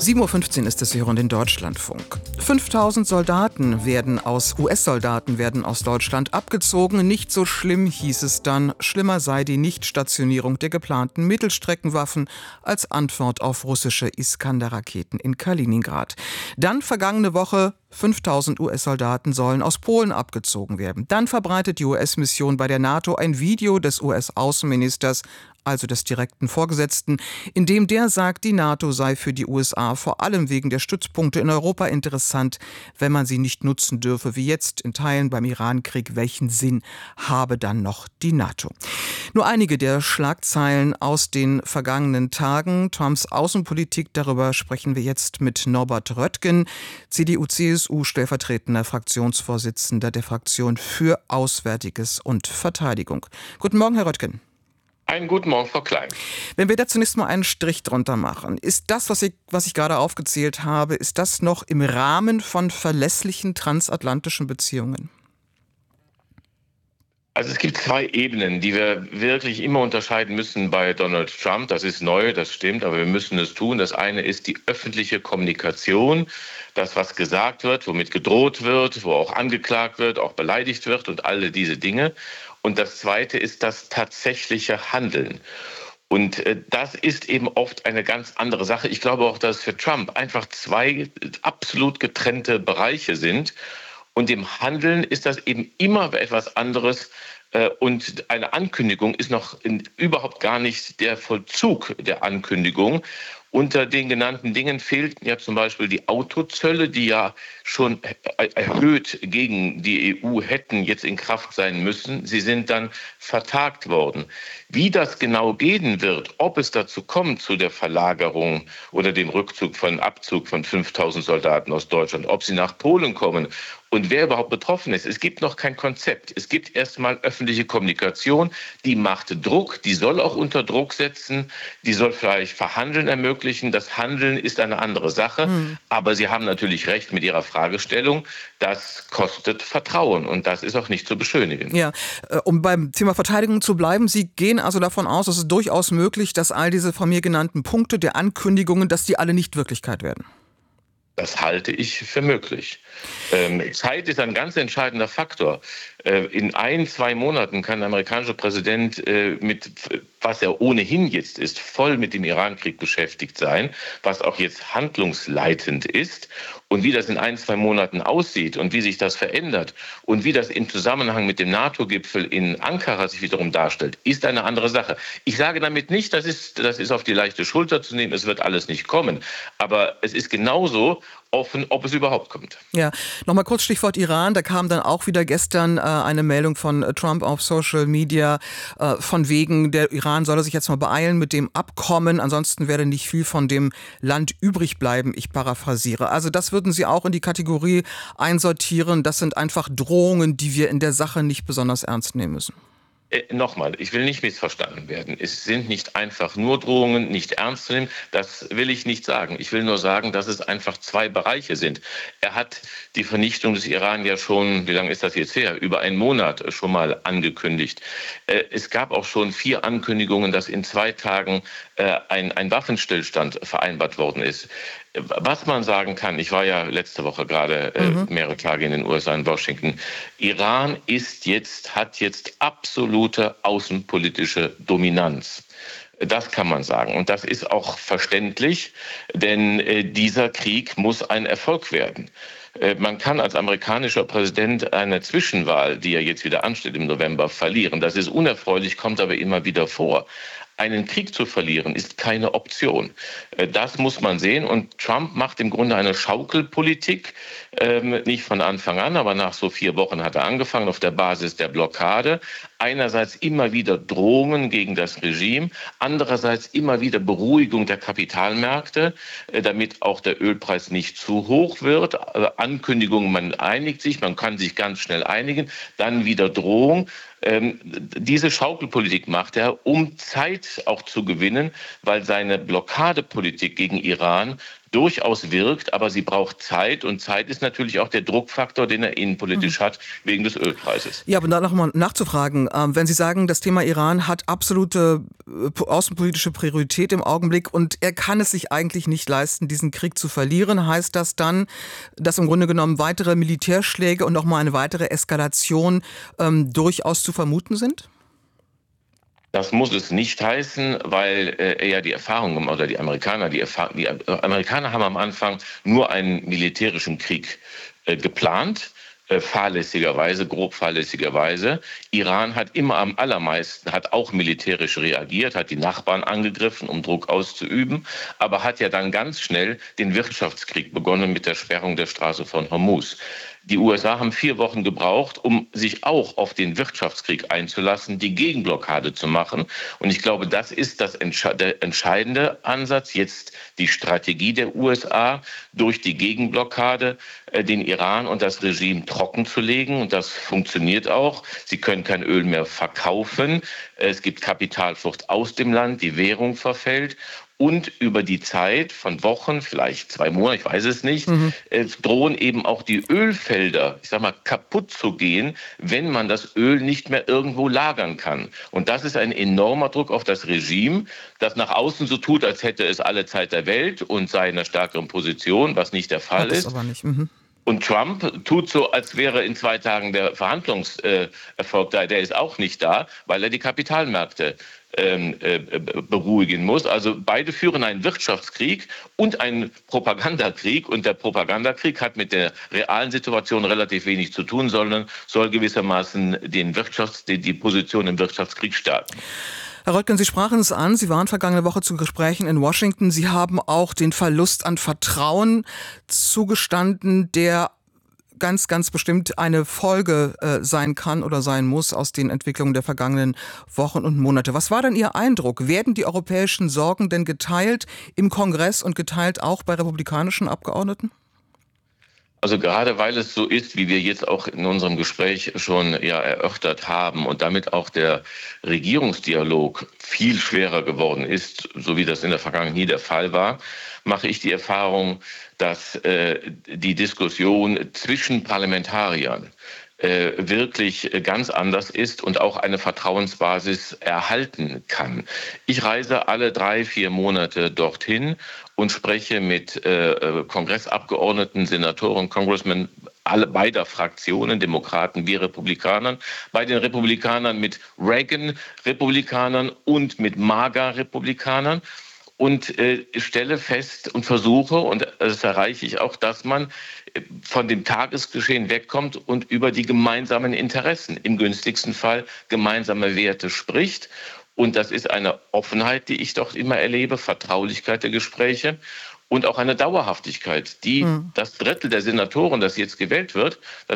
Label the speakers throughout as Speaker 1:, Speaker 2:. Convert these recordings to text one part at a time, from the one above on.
Speaker 1: 7:15 Uhr ist es, Sie hören den Deutschlandfunk. 5000 US-Soldaten werden aus Deutschland abgezogen. Nicht so schlimm, hieß es dann. Schlimmer sei die Nichtstationierung der geplanten Mittelstreckenwaffen als Antwort auf russische Iskander-Raketen in Kaliningrad. Dann vergangene Woche: 5000 US-Soldaten sollen aus Polen abgezogen werden. Dann verbreitet die US-Mission bei der NATO ein Video des US-Außenministers, also des direkten Vorgesetzten, in dem der sagt, die NATO sei für die USA vor allem wegen der Stützpunkte in Europa interessant, wenn man sie nicht nutzen dürfe, wie jetzt in Teilen beim Irankrieg. Welchen Sinn habe dann noch die NATO? Nur einige der Schlagzeilen aus den vergangenen Tagen. Trumps Außenpolitik, darüber sprechen wir jetzt mit Norbert Röttgen, CDU-CSU stellvertretender Fraktionsvorsitzender der Fraktion für Auswärtiges und Verteidigung. Guten Morgen, Herr Röttgen.
Speaker 2: Einen guten Morgen, Frau Klein.
Speaker 1: Wenn wir da zunächst mal einen Strich drunter machen, ist das, was ich gerade aufgezählt habe, ist das noch im Rahmen von verlässlichen transatlantischen Beziehungen?
Speaker 2: Also es gibt zwei Ebenen, die wir wirklich immer unterscheiden müssen bei Donald Trump. Das ist neu, das stimmt, aber wir müssen es tun. Das eine ist die öffentliche Kommunikation, das, was gesagt wird, womit gedroht wird, wo auch angeklagt wird, auch beleidigt wird und alle diese Dinge. Und das zweite ist das tatsächliche Handeln. Und das ist eben oft eine ganz andere Sache. Ich glaube auch, dass für Trump einfach zwei absolut getrennte Bereiche sind. Und im Handeln ist das eben immer etwas anderes. Und eine Ankündigung ist noch überhaupt gar nicht der Vollzug der Ankündigung. Unter den genannten Dingen fehlten ja zum Beispiel die Autozölle, die ja schon erhöht gegen die EU hätten jetzt in Kraft sein müssen. Sie sind dann vertagt worden. Wie das genau gehen wird, ob es dazu kommt zu der Verlagerung oder dem Abzug von 5000 Soldaten aus Deutschland, ob sie nach Polen kommen und wer überhaupt betroffen ist. Es gibt noch kein Konzept. Es gibt erstmal öffentliche Kommunikation, die macht Druck, die soll auch unter Druck setzen, die soll vielleicht Verhandeln ermöglichen. Das Handeln ist eine andere Sache, aber Sie haben natürlich recht mit Ihrer Fragestellung. Das kostet Vertrauen und das ist auch nicht zu beschönigen.
Speaker 1: Ja, um beim Thema Verteidigung zu bleiben, Sie gehen also davon aus, es ist durchaus möglich, dass all diese von mir genannten Punkte der Ankündigungen, dass die alle nicht Wirklichkeit werden.
Speaker 2: Das halte ich für möglich. Zeit ist ein ganz entscheidender Faktor. In 1-2 Monaten kann der amerikanische Präsident was er ohnehin jetzt ist, voll mit dem Irankrieg beschäftigt sein, was auch jetzt handlungsleitend ist. Und wie das in 1-2 Monaten aussieht und wie sich das verändert und wie das im Zusammenhang mit dem NATO-Gipfel in Ankara sich wiederum darstellt, ist eine andere Sache. Ich sage damit nicht, das ist auf die leichte Schulter zu nehmen, es wird alles nicht kommen. Aber es ist genauso offen, ob es überhaupt kommt.
Speaker 1: Ja, nochmal kurz Stichwort Iran. Da kam dann auch wieder gestern eine Meldung von Trump auf Social Media, von wegen, der Iran solle sich jetzt mal beeilen mit dem Abkommen, ansonsten werde nicht viel von dem Land übrig bleiben. Ich paraphrasiere. Also das würden Sie auch in die Kategorie einsortieren. Das sind einfach Drohungen, die wir in der Sache nicht besonders ernst nehmen müssen.
Speaker 2: Nochmal, ich will nicht missverstanden werden. Es sind nicht einfach nur Drohungen, nicht ernst zu nehmen. Das will ich nicht sagen. Ich will nur sagen, dass es einfach zwei Bereiche sind. Er hat die Vernichtung des Iran ja schon, wie lange ist das jetzt her? Über einen Monat schon mal angekündigt. Es gab auch schon 4 Ankündigungen, dass in 2 Tagen ein Waffenstillstand vereinbart worden ist. Was man sagen kann, ich war ja letzte Woche gerade mehrere Tage in den USA, in Washington. Iran hat jetzt absolute außenpolitische Dominanz. Das kann man sagen. Und das ist auch verständlich, denn dieser Krieg muss ein Erfolg werden. Man kann als amerikanischer Präsident eine Zwischenwahl, die ja jetzt wieder ansteht im November, verlieren. Das ist unerfreulich, kommt aber immer wieder vor. Einen Krieg zu verlieren, ist keine Option. Das muss man sehen. Und Trump macht im Grunde eine Schaukelpolitik, nicht von Anfang an, aber nach so 4 Wochen hat er angefangen auf der Basis der Blockade. Einerseits immer wieder Drohungen gegen das Regime, andererseits immer wieder Beruhigung der Kapitalmärkte, damit auch der Ölpreis nicht zu hoch wird. Ankündigungen, man einigt sich, man kann sich ganz schnell einigen, dann wieder Drohung. Diese Schaukelpolitik macht er, um Zeit auch zu gewinnen, weil seine Blockadepolitik gegen Iran durchaus wirkt, aber sie braucht Zeit und Zeit ist natürlich auch der Druckfaktor, den er innenpolitisch hat, wegen des Ölpreises.
Speaker 1: Ja, aber da noch mal nachzufragen, wenn Sie sagen, das Thema Iran hat absolute außenpolitische Priorität im Augenblick und er kann es sich eigentlich nicht leisten, diesen Krieg zu verlieren, heißt das dann, dass im Grunde genommen weitere Militärschläge und nochmal eine weitere Eskalation durchaus zu vermuten sind?
Speaker 2: Das muss es nicht heißen, weil er ja die Erfahrung oder die Amerikaner haben am Anfang nur einen militärischen Krieg geplant. Fahrlässigerweise, grob fahrlässigerweise. Iran hat immer am allermeisten, hat auch militärisch reagiert, hat die Nachbarn angegriffen, um Druck auszuüben, aber hat ja dann ganz schnell den Wirtschaftskrieg begonnen mit der Sperrung der Straße von Hormuz. Die USA haben 4 Wochen gebraucht, um sich auch auf den Wirtschaftskrieg einzulassen, die Gegenblockade zu machen. Und ich glaube, das ist der entscheidende Ansatz, jetzt die Strategie der USA, durch die Gegenblockade den Iran und das Regime trocken zu legen. Und das funktioniert auch. Sie können kein Öl mehr verkaufen. Es gibt Kapitalflucht aus dem Land, die Währung verfällt. Und über die Zeit von Wochen, vielleicht 2 Monate, ich weiß es nicht, drohen eben auch die Ölfelder, ich sag mal, kaputt zu gehen, wenn man das Öl nicht mehr irgendwo lagern kann. Und das ist ein enormer Druck auf das Regime, das nach außen so tut, als hätte es alle Zeit der Welt und sei in einer stärkeren Position, was nicht der Fall ist.
Speaker 1: Aber nicht.
Speaker 2: Und Trump tut so, als wäre in 2 Tagen der Verhandlungserfolg da. Der ist auch nicht da, weil er die Kapitalmärkte beruhigen muss. Also beide führen einen Wirtschaftskrieg und einen Propagandakrieg. Und der Propagandakrieg hat mit der realen Situation relativ wenig zu tun, sondern soll gewissermaßen die Position im Wirtschaftskrieg stärken.
Speaker 1: Herr Röttgen, Sie sprachen es an, Sie waren vergangene Woche zu Gesprächen in Washington. Sie haben auch den Verlust an Vertrauen zugestanden, der ganz, ganz bestimmt eine Folge sein kann oder sein muss aus den Entwicklungen der vergangenen Wochen und Monate. Was war denn Ihr Eindruck? Werden die europäischen Sorgen denn geteilt im Kongress und geteilt auch bei republikanischen Abgeordneten?
Speaker 2: Also gerade weil es so ist, wie wir jetzt auch in unserem Gespräch schon erörtert haben und damit auch der Regierungsdialog viel schwerer geworden ist, so wie das in der Vergangenheit nie der Fall war, mache ich die Erfahrung, dass die Diskussion zwischen Parlamentariern wirklich ganz anders ist und auch eine Vertrauensbasis erhalten kann. Ich reise alle 3-4 Monate dorthin und spreche mit Kongressabgeordneten, Senatoren, Congressmen beider Fraktionen, Demokraten wie Republikanern, bei den Republikanern mit Reagan-Republikanern und mit MAGA-Republikanern. Und stelle fest und versuche, und das erreiche ich auch, dass man von dem Tagesgeschehen wegkommt und über die gemeinsamen Interessen, im günstigsten Fall gemeinsame Werte spricht. Und das ist eine Offenheit, die ich doch immer erlebe, Vertraulichkeit der Gespräche und auch eine Dauerhaftigkeit. Das Drittel der Senatoren, das jetzt gewählt wird,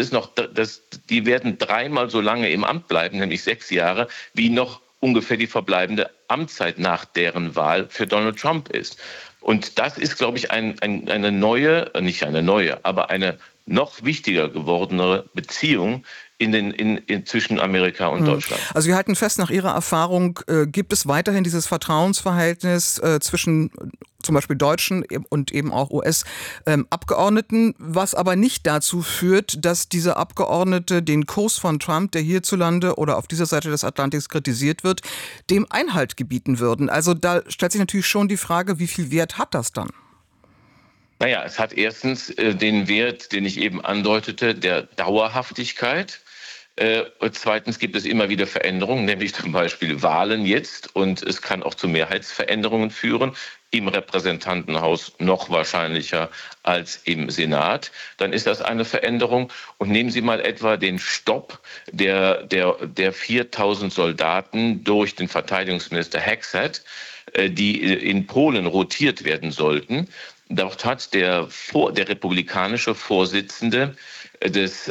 Speaker 2: die werden 3-mal so lange im Amt bleiben, nämlich 6 Jahre, wie noch ungefähr die verbleibende Amtszeit nach deren Wahl für Donald Trump ist. Und das ist, glaube ich, eine neue, nicht eine neue, aber eine noch wichtiger gewordene Beziehung zwischen Amerika und Deutschland.
Speaker 1: Also wir halten fest, nach Ihrer Erfahrung gibt es weiterhin dieses Vertrauensverhältnis zwischen zum Beispiel Deutschen und eben auch US-Abgeordneten, was aber nicht dazu führt, dass diese Abgeordnete den Kurs von Trump, der hierzulande oder auf dieser Seite des Atlantiks kritisiert wird, dem Einhalt gebieten würden. Also da stellt sich natürlich schon die Frage, wie viel Wert hat das dann?
Speaker 2: Naja, es hat erstens den Wert, den ich eben andeutete, der Dauerhaftigkeit. Zweitens gibt es immer wieder Veränderungen, nämlich zum Beispiel Wahlen jetzt. Und es kann auch zu Mehrheitsveränderungen führen, im Repräsentantenhaus noch wahrscheinlicher als im Senat. Dann ist das eine Veränderung. Und nehmen Sie mal etwa den Stopp der 4.000 Soldaten durch den Verteidigungsminister Hexet, die in Polen rotiert werden sollten. Dort hat der republikanische Vorsitzende des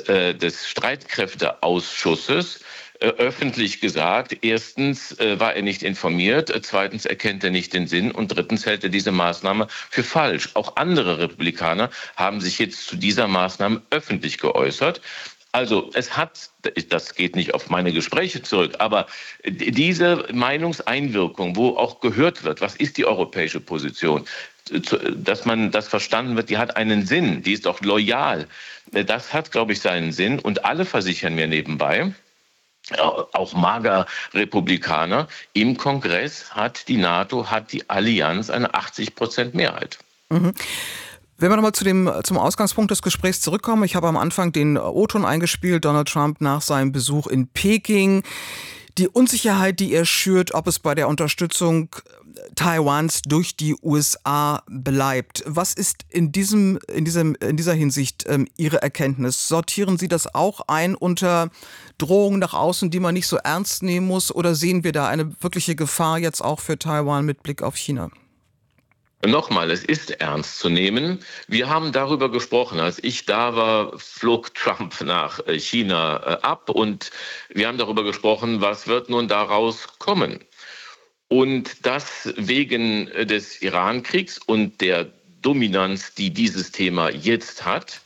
Speaker 2: Streitkräfteausschusses öffentlich gesagt, erstens war er nicht informiert, zweitens erkennt er nicht den Sinn und drittens hält er diese Maßnahme für falsch. Auch andere Republikaner haben sich jetzt zu dieser Maßnahme öffentlich geäußert. Also das geht nicht auf meine Gespräche zurück, aber diese Meinungseinwirkung, wo auch gehört wird, was ist die europäische Position, dass man das verstanden wird, die hat einen Sinn, die ist auch loyal. Das hat, glaube ich, seinen Sinn. Und alle versichern mir nebenbei, auch Mager-Republikaner, im Kongress hat die NATO, hat die Allianz eine 80% Mehrheit.
Speaker 1: Mhm. Wenn wir nochmal zum Ausgangspunkt des Gesprächs zurückkommen. Ich habe am Anfang den O-Ton eingespielt, Donald Trump nach seinem Besuch in Peking. Die Unsicherheit, die er schürt, ob es bei der Unterstützung Taiwans durch die USA bleibt. Was ist in dieser Hinsicht Ihre Erkenntnis? Sortieren Sie das auch ein unter Drohungen nach außen, die man nicht so ernst nehmen muss? Oder sehen wir da eine wirkliche Gefahr jetzt auch für Taiwan mit Blick auf China?
Speaker 2: Nochmal, es ist ernst zu nehmen. Wir haben darüber gesprochen. Als ich da war, flog Trump nach China ab und wir haben darüber gesprochen, was wird nun daraus kommen. Und das wegen des Iran-Kriegs und der Dominanz, die dieses Thema jetzt hat,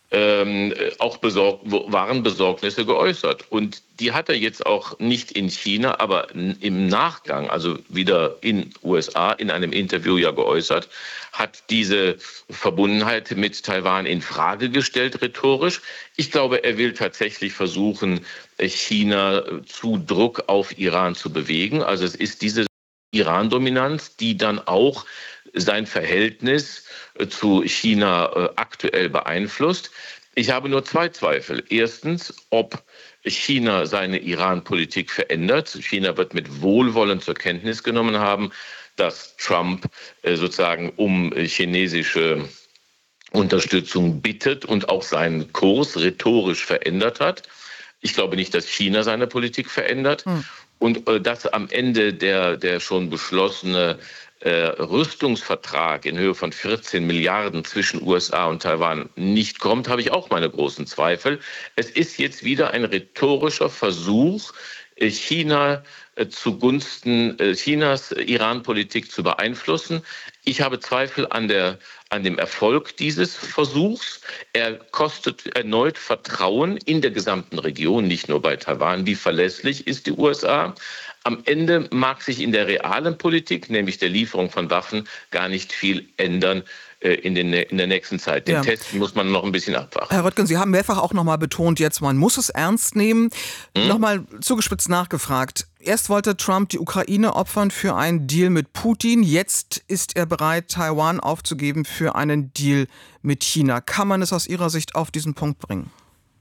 Speaker 2: auch waren Besorgnisse geäußert. Und die hat er jetzt auch nicht in China, aber im Nachgang, also wieder in USA, in einem Interview ja geäußert, hat diese Verbundenheit mit Taiwan in Frage gestellt, rhetorisch. Ich glaube, er will tatsächlich versuchen, China zu Druck auf Iran zu bewegen. Also es ist diese Iran-Dominanz, die dann auch sein Verhältnis zu China aktuell beeinflusst. Ich habe nur zwei Zweifel. Erstens, ob China seine Iran-Politik verändert. China wird mit Wohlwollen zur Kenntnis genommen haben, dass Trump sozusagen um chinesische Unterstützung bittet und auch seinen Kurs rhetorisch verändert hat. Ich glaube nicht, dass China seine Politik verändert. Und dass am Ende der schon beschlossene Rüstungsvertrag in Höhe von 14 Milliarden zwischen USA und Taiwan nicht kommt, habe ich auch meine großen Zweifel. Es ist jetzt wieder ein rhetorischer Versuch, China zugunsten Chinas Iran-Politik zu beeinflussen. Ich habe Zweifel an dem Erfolg dieses Versuchs. Er kostet erneut Vertrauen in der gesamten Region, nicht nur bei Taiwan. Wie verlässlich ist die USA? Am Ende mag sich in der realen Politik, nämlich der Lieferung von Waffen, gar nicht viel ändern in der nächsten Zeit. Den Test muss man noch ein bisschen abwarten.
Speaker 1: Herr Röttgen, Sie haben mehrfach auch nochmal betont, jetzt man muss es ernst nehmen. Nochmal zugespitzt nachgefragt. Erst wollte Trump die Ukraine opfern für einen Deal mit Putin. Jetzt ist er bereit, Taiwan aufzugeben für einen Deal mit China. Kann man es aus Ihrer Sicht auf diesen Punkt bringen?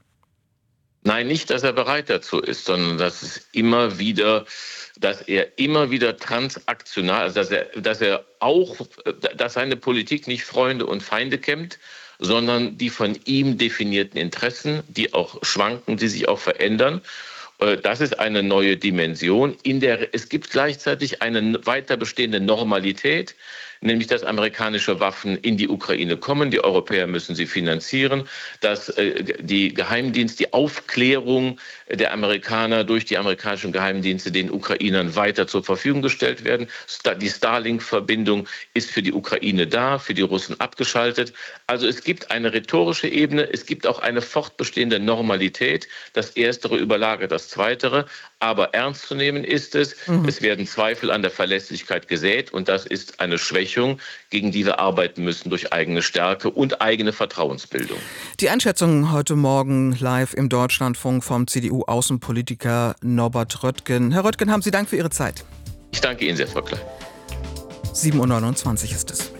Speaker 2: Nein, nicht, dass er bereit dazu ist, sondern dass er immer wieder transaktional, also dass seine Politik nicht Freunde und Feinde kennt, sondern die von ihm definierten Interessen, die auch schwanken, die sich auch verändern. Das ist eine neue Dimension. Es gibt gleichzeitig eine weiter bestehende Normalität, nämlich dass amerikanische Waffen in die Ukraine kommen. Die Europäer müssen sie finanzieren, dass die Aufklärung der Amerikaner durch die amerikanischen Geheimdienste den Ukrainern weiter zur Verfügung gestellt werden. Die Starlink-Verbindung ist für die Ukraine da, für die Russen abgeschaltet. Also es gibt eine rhetorische Ebene, es gibt auch eine fortbestehende Normalität. Das Erstere überlagert das Zweitere. Aber ernst zu nehmen ist es. Es werden Zweifel an der Verlässlichkeit gesät und das ist eine Schwächung, gegen die wir arbeiten müssen durch eigene Stärke und eigene Vertrauensbildung.
Speaker 1: Die Einschätzung heute Morgen live im Deutschlandfunk vom CDU-Außenpolitiker Norbert Röttgen. Herr Röttgen, haben Sie Dank für Ihre Zeit.
Speaker 2: Ich danke Ihnen sehr, Frau Klein.
Speaker 1: 7:29 Uhr ist es.